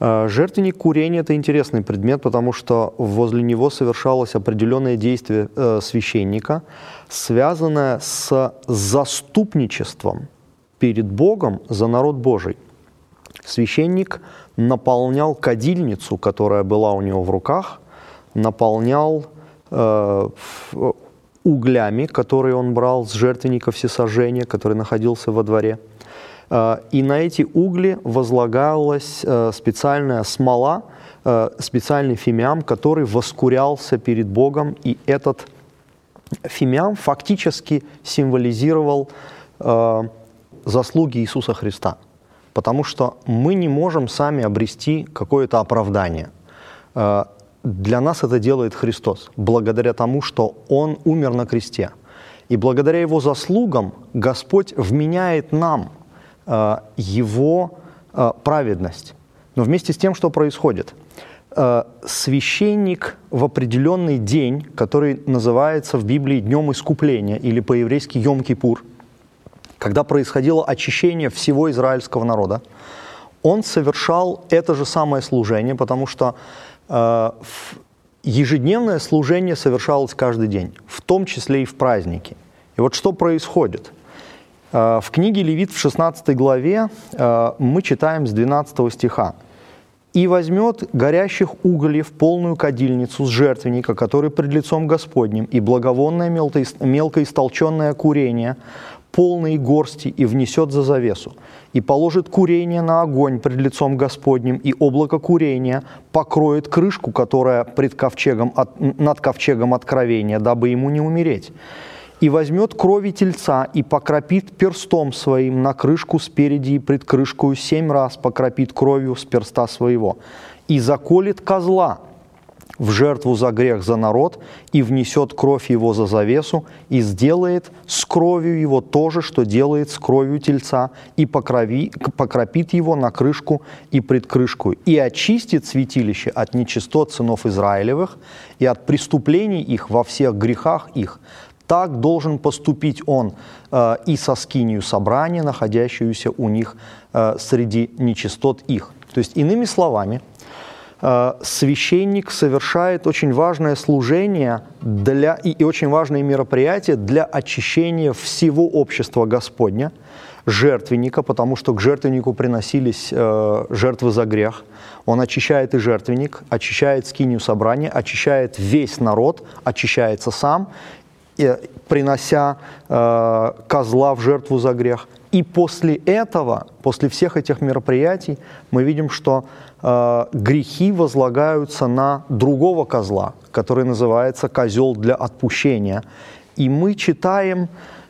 Жертвенник курения – это интересный предмет, потому что возле него совершалось определенное действие священника, связанное с заступничеством перед Богом за народ Божий. Священник наполнял кадильницу, которая была у него в руках, наполнял углями, которые он брал с жертвенника всесожжения, который находился во дворе. И на эти угли возлагалась специальная смола, специальный фимиам, который воскурялся перед Богом. И этот фимиам фактически символизировал заслуги Иисуса Христа. Потому что мы не можем сами обрести какое-то оправдание. Для нас это делает Христос, благодаря тому, что Он умер на кресте. И благодаря Его заслугам Господь вменяет нам Его праведность. Но вместе с тем, что происходит? Священник в определенный день, который называется в Библии Днем Искупления, или по-еврейски Йом-Кипур, когда происходило очищение всего израильского народа, он совершал это же самое служение, потому что ежедневное служение совершалось каждый день, в том числе и в праздники. И вот что происходит? В книге Левит в 16 главе мы читаем с 12 стиха. «И возьмет горящих углев полную кадильницу с жертвенника, который пред лицом Господним, и благовонное мелкоистолченное курение, полные горсти, и внесет за завесу, и положит курение на огонь пред лицом Господним, и облако курения покроет крышку, которая над ковчегом откровения, дабы ему не умереть. И возьмет крови тельца и покропит перстом своим на крышку спереди и пред крышкою 7 раз покропит кровью с перста своего, и заколет козла в жертву за грех за народ, и внесет кровь его за завесу, и сделает с кровью его то же, что делает с кровью тельца, и покропит его на крышку и пред крышку, и очистит святилище от нечистот сынов Израилевых и от преступлений их во всех грехах их. Так должен поступить он и со скинию собрания, находящуюся у них среди нечистот их». То есть, иными словами, священник совершает очень важное служение и очень важное мероприятие для очищения всего общества Господня, жертвенника, потому что к жертвеннику приносились жертвы за грех. Он очищает и жертвенник, очищает скинию собрания, очищает весь народ, очищается сам, принося козла в жертву за грех. И после этого, после всех этих мероприятий, мы видим, что грехи возлагаются на другого козла, который называется козел для отпущения. И мы читаем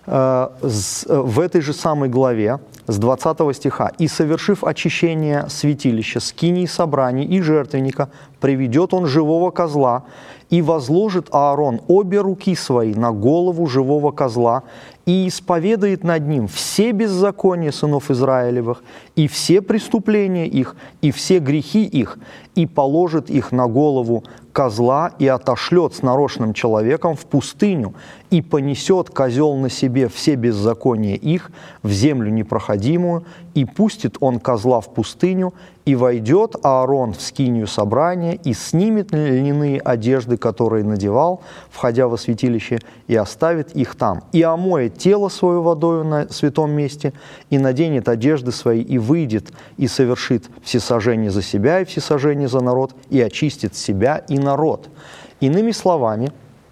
в этой же самой главе с 20 стиха: «И, совершив очищение святилища, скинии собраний и жертвенника, приведет он живого козла, и возложит Аарон обе руки свои на голову живого козла, и исповедает над ним все беззакония сынов Израилевых, и все преступления их, и все грехи их, и положит их на голову козла, и отошлет с нарочным человеком в пустыню, и понесет козел на себе все беззакония их в землю непроходимую, и пустит он козла в пустыню, и войдет Аарон в скинию собрания, и снимет льняные одежды, которые надевал, входя во святилище, и оставит их там, и омоет тело свое водою на святом месте, и наденет одежды свои, и выйдет, и совершит всесожжение за себя и всесожжение за народ, и очистит себя и народ». Иными словами,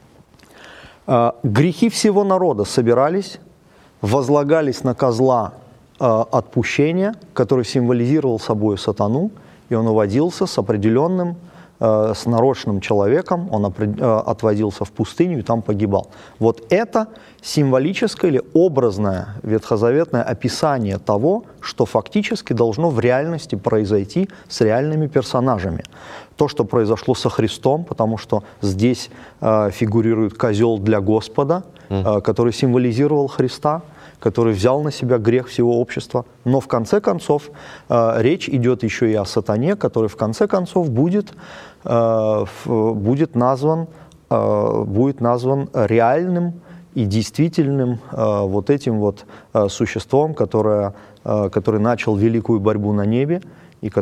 грехи всего народа собирались, возлагались на козла отпущения, который символизировал собой сатану, и он уводился с определенным, с нарочным человеком, он отводился в пустыню и там погибал. Вот это символическое или образное ветхозаветное описание того, что фактически должно в реальности произойти с реальными персонажами. То, что произошло со Христом, потому что здесь фигурирует козел для Господа, который символизировал Христа, который взял на себя грех всего общества. Но в конце концов речь идет еще и о сатане, который в конце концов будет назван реальным и действительным вот этим вот существом, который начал великую борьбу на небе